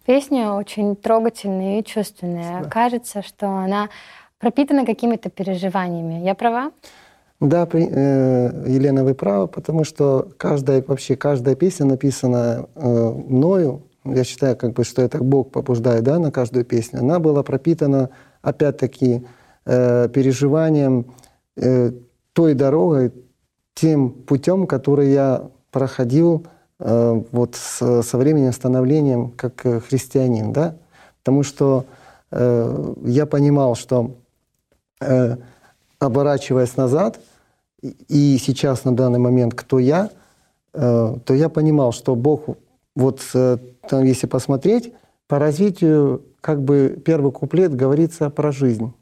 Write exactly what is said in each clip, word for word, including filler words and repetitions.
Песня очень трогательная и чувственная. Спасибо. Кажется, что она пропитана какими-то переживаниями. Я права? Да, при- э, Елена, вы правы, потому что каждая, вообще каждая песня написана э, мною, я считаю, как бы, что это Бог побуждает, да, на каждую песню, она была пропитана, опять-таки, э, переживанием э, той дорогой, тем путем, который я проходил э, вот с- со временем становления как э, христианин, да, потому что э, я понимал, что э, оборачиваясь назад, и и сейчас на данный момент кто я, э, то я понимал, что Бог, вот э, там, если посмотреть, по развитию, как бы первый куплет говорится про жизнь,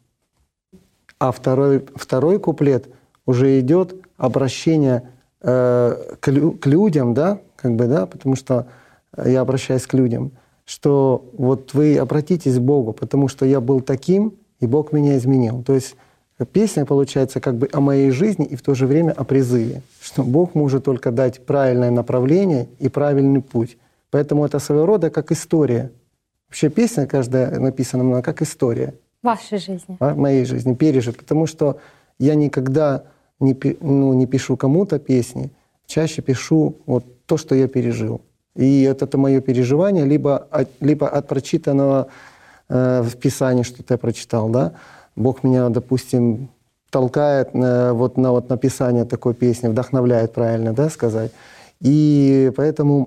а второй, второй куплет уже идет обращение э, к, лю- к людям, да, как бы, да, потому что я обращаюсь к людям, что вот вы обратитесь к Богу, потому что я был таким, и Бог меня изменил. То есть песня получается как бы о моей жизни и в то же время о призыве, что Бог может только дать правильное направление и правильный путь. Поэтому это своего рода как история. Вообще песня каждая написана мной как история В вашей жизни. в моей жизни, пережит, потому что я никогда не, пи- ну, не пишу кому-то песни, чаще пишу вот то, что я пережил. И это, это мое переживание, либо от, либо от прочитанного э, в Писании, что-то я прочитал, да. Бог меня, допустим, толкает э, вот на вот написание такой песни, вдохновляет, правильно, да, сказать. И поэтому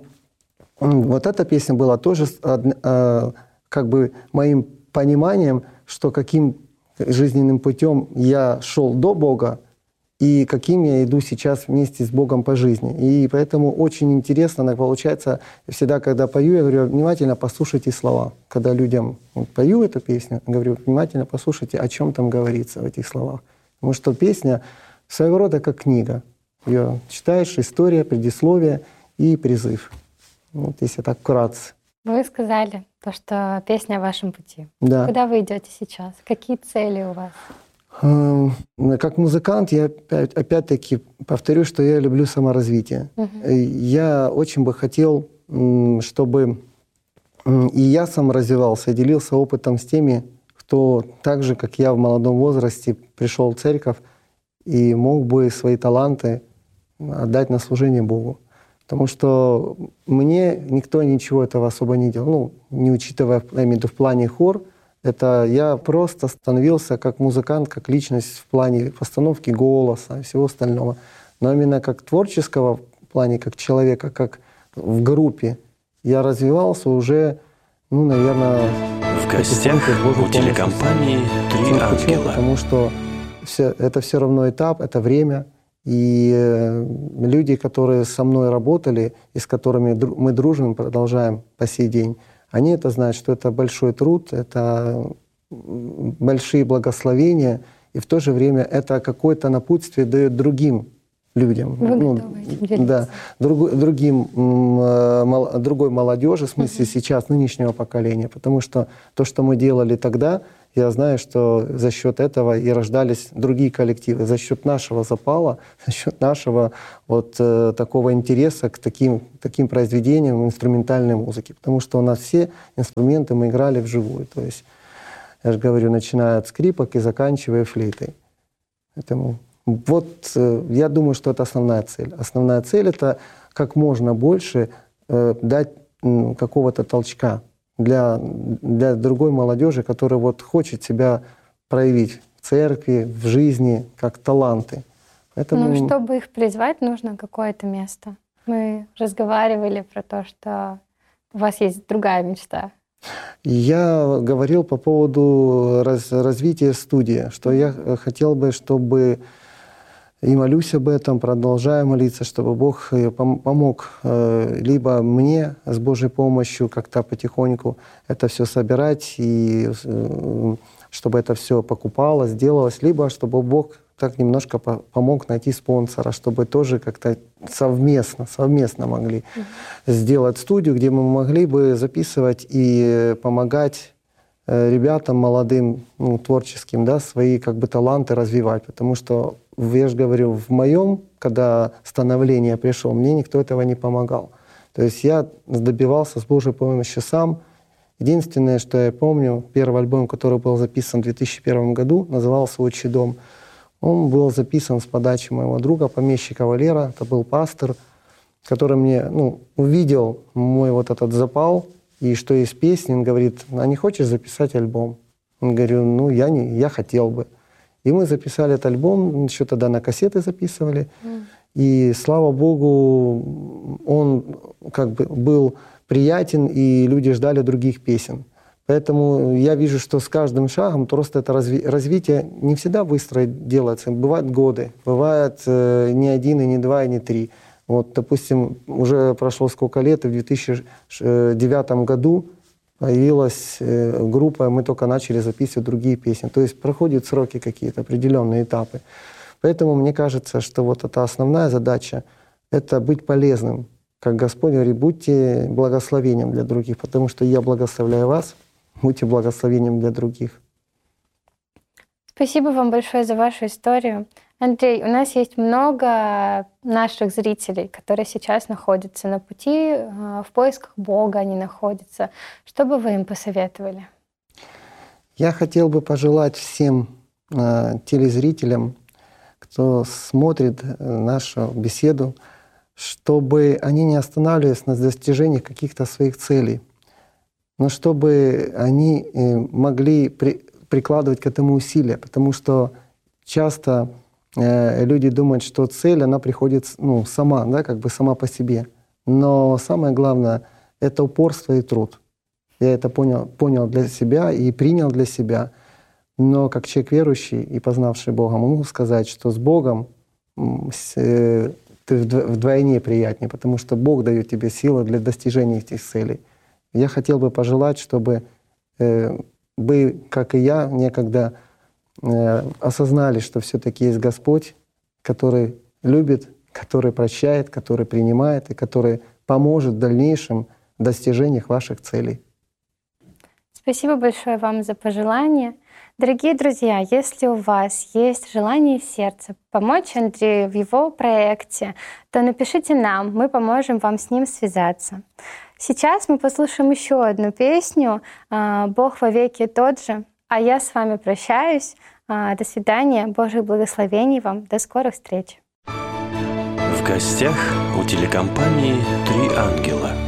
м, вот эта песня была тоже с- одн- э, как бы моим пониманием, что каким жизненным путем я шел до Бога и каким я иду сейчас вместе с Богом по жизни. И поэтому очень интересно, так получается, всегда, когда пою, я говорю, внимательно послушайте слова. Когда людям вот, пою эту песню, говорю, внимательно послушайте, о чем там говорится в этих словах. Потому что песня своего рода как книга. Ее читаешь, история, предисловие и призыв. Вот если так вкратце. Вы сказали то, что песня о вашем пути. Да. Куда вы идете сейчас? Какие цели у вас? Эм, Как музыкант, я опять- опять-таки повторю, что я люблю саморазвитие. Э, Я очень бы хотел, м, чтобы м, и я сам развивался, и делился опытом с теми, кто так же, как я в молодом возрасте, пришел в церковь и мог бы свои таланты отдать на служение Богу. Потому что мне никто ничего этого особо не делал. Ну, не учитывая, я имею в виду в плане хор, это я просто становился как музыкант, как личность в плане постановки голоса и всего остального. Но именно как творческого плане, как человека, как в группе, я развивался уже, ну, наверное, В гостях у телекомпании «Три Почему? ангела». Потому что все, это все равно этап, это время. И э, люди, которые со мной работали и с которыми дру- мы дружим, продолжаем по сей день, они это знают, что это большой труд, это м, большие благословения, и в то же время это какое-то напутствие дает другим людям. Вы Ну, готовы этим делиться? да, друг- другим, м, э, мол- другой молодежи, в смысле сейчас, нынешнего поколения. Потому что то, что мы делали тогда, я знаю, что за счет этого и рождались другие коллективы, за счет нашего запала, за счет нашего вот э, такого интереса к таким, таким произведениям инструментальной музыки. Потому что у нас все инструменты мы играли вживую. То есть, я же говорю, начиная от скрипок и заканчивая флейтой. Поэтому вот э, я думаю, что это основная цель. Основная цель — это как можно больше э, дать м, какого-то толчка для, для другой молодежи, которая вот хочет себя проявить в церкви, в жизни, как таланты. Поэтому Ну, чтобы их призвать, нужно какое-то место. Мы разговаривали про то, что у вас есть другая мечта. я говорил по поводу раз- развития студии, что я э, хотел бы, чтобы и молюсь об этом, продолжаю молиться, чтобы Бог э, пом- помог э, либо мне с Божьей помощью как-то потихоньку это все собирать, и э, чтобы это все покупалось, делалось, либо чтобы Бог так немножко по- помог найти спонсора, чтобы тоже как-то совместно, совместно могли сделать студию, где мы могли бы записывать и помогать э, ребятам молодым, ну, творческим, да, свои как бы таланты развивать. Потому что, я же говорю, в моем, когда становление пришел, мне никто этого не помогал. То есть я добивался с Божьей помощью сам, Единственное, что я помню, первый альбом, который был записан в две тысячи первом году, назывался «Отчий дом». Он был записан с подачи моего друга, помещика Валера, это был пастор, который мне, ну, увидел мой вот этот запал, и что есть песни, он говорит: а не хочешь записать альбом? Он говорю: ну, я, не, я хотел бы. И мы записали этот альбом, еще тогда на кассеты записывали, mm. и, слава Богу, он как бы был приятен, и люди ждали других песен. Поэтому я вижу, что с каждым шагом просто это разви- развитие не всегда быстро делается. Бывают годы, бывает э, не один, и не два, и не три. Вот, допустим, уже прошло сколько лет, и в две тысячи девятом году появилась э, группа, мы только начали записывать другие песни. То есть проходят сроки какие-то, определенные этапы. Поэтому мне кажется, что вот эта основная задача — это быть полезным. Как Господь говорит: будьте благословением для других, потому что я благословляю вас, будьте благословением для других. Спасибо вам большое за вашу историю. Андрей, у нас есть много наших зрителей, которые сейчас находятся на пути, в поисках Бога они находятся. Что бы вы им посоветовали? Я хотел бы пожелать всем э, телезрителям, кто смотрит нашу беседу, чтобы они не останавливались на достижении каких-то своих целей, но чтобы они могли при, прикладывать к этому усилия, потому что часто э, люди думают, что цель, она приходит, ну, сама, да, как бы сама по себе. Но самое главное — это упорство и труд. Я это понял, понял для себя и принял для себя. Но как человек верующий и познавший Бога, могу сказать, что с Богом э, ты вдвойне приятнее, потому что Бог дает тебе силы для достижения этих целей. Я хотел бы пожелать, чтобы э, вы, как и я, некогда э, осознали, что все-таки есть Господь, который любит, который прощает, который принимает и который поможет в дальнейшем достижениях ваших целей. Спасибо большое вам за пожелания. Дорогие друзья, если у вас есть желание сердца помочь Андрею в его проекте, то напишите нам, мы поможем вам с ним связаться. Сейчас мы послушаем еще одну песню «Бог вовеки тот же», а я с вами прощаюсь. До свидания, Божьих благословений вам, до скорых встреч. В гостях у телекомпании «Три ангела».